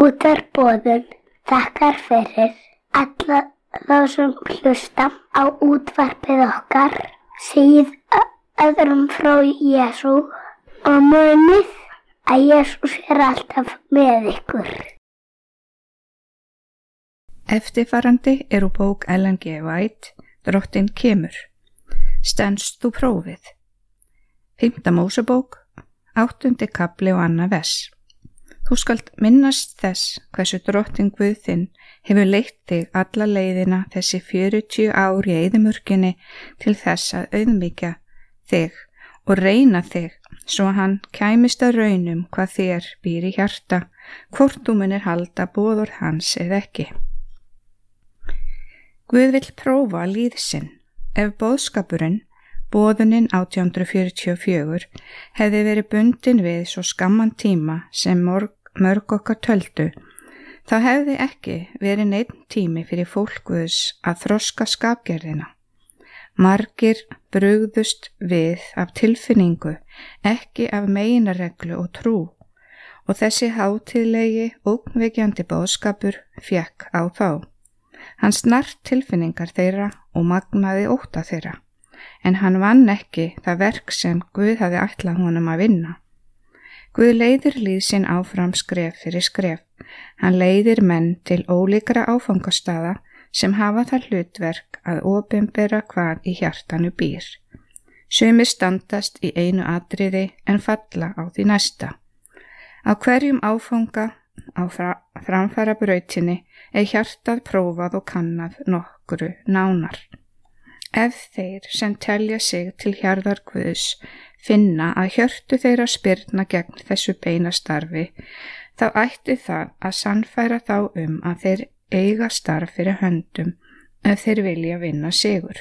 Útvarpsboðun þakkar fyrir alla þá sem hlusta á útvarpið okkar, segið öðrum frá Jesú og munið að Jesús alltaf með ykkur. Eftirfarandi úr bók Ellen G. White, Drottinn kemur. Stenst þú prófið? 5. Mósebók, 8. kafli og 2. vers. Þú skalt minnast þess hversu Drottinn Guð þinn hefur leitt þig alla leiðina þessi 40 ár í eyðimörkinni til þess að auðmýkja þig og reyna þig svo hann kæmist að raunum hvað þér býr í hjarta, hvort þú munir halda boðorð hans eða ekki. Guð vill prófa líð sinn. Ef boðskapurinn, boðunin 1844, hefði verið bundin við svo skamman tíma sem mörg okkar töldu, þá hefði ekki verið neinn tími fyrir fólk Guðs að þroska skapgerðina. Margir brugðust við af tilfinningu, ekki af meginreglu og trú, og þessi hátíðlegi ógnvekjandi boðskapur fékk á þá. Hann snart tilfinningar þeirra og magnaði ótta þeirra, en hann vann ekki það verk sem Guð hafði ætlað honum að vinna. Guð leiðir líð sinn áfram skref fyrir skref. Hann leiðir menn til ólíkra áfangastaða sem hafa það hlutverk að opinbera hvað í hjartanu býr. Sumir standast í einu atriði en falla á því næsta. Á hverjum áfanga á framfarabrautinni hjartað prófað og kannað nokkru nánar. Ef þeir sem telja sig til hjarðar Guðs finna að hjörtu þeirra spyrna gegn þessu beina starfi, þá ætti það að sannfæra þá að þeir eiga starf fyrir höndum ef þeir vilja vinna sigur.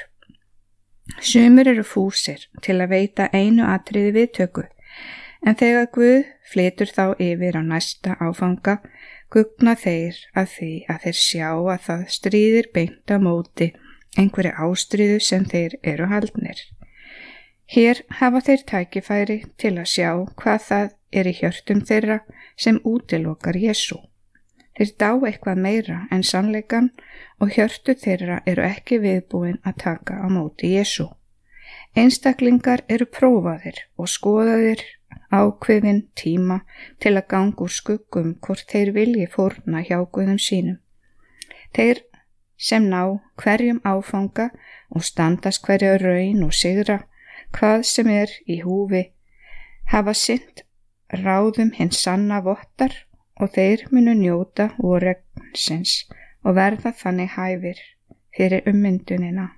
Sumir eru fúsir til að veita einu atriði viðtöku, en þegar Guð flytur þá yfir á næsta áfanga, gugna þeir að því að þeir sjá að það stríðir beint á móti einhverju ástríðu sem þeir eru haldnir. Hér hafa þeir tækifæri til að sjá hvað það í hjörtum þeirra sem útilokar Jesú. Þeir dá eitthvað meira en sannleikan og hjörtu þeirra eru ekki viðbúin að taka á móti Jesú. Einstaklingar eru prófaðir og skoðaðir ákveðin tíma til að ganga úr skuggum hvort þeir vilji fórna hjá Guðum sínum. Þeir sem ná hverjum áfanga og standast hverja raun og sigra, hvað sem í húfi, hafa sinnt ráðum hins sanna vottar og þeir munu njóta voregnsins og verða þannig hæfir fyrir ummyndunina.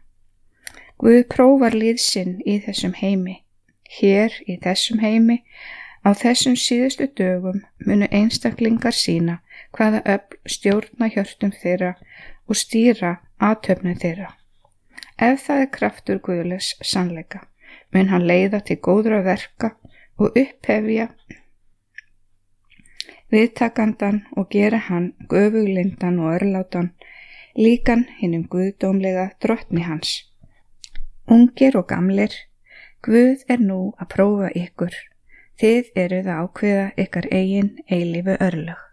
Guð prófar líð sinn í þessum heimi. Hér í þessum heimi, á þessum síðustu dögum munu einstaklingar sína hvaða öfl stjórna hjörtum þeirra og stýra athöfnum þeirra. Ef það kraftur Guðlegs sannleika, mun hann leiða til góðra verka og upphefja viðtakandan og gera hann göfuglindan og örlátan, líkan hinum guðdómlega drottni hans. Ungir og gamlir, Guð nú að prófa ykkur. Þið eruð að ákveða ykkar eigin eilífu örlög.